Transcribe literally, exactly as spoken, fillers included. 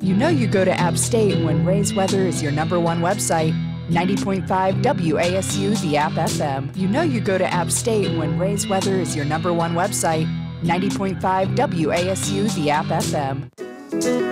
You know you go to App State when Ray's Weather is your number one website. ninety point five W A S U, the App F M. You know you go to App State when Ray's Weather is your number one website. ninety point five W A S U, the App F M.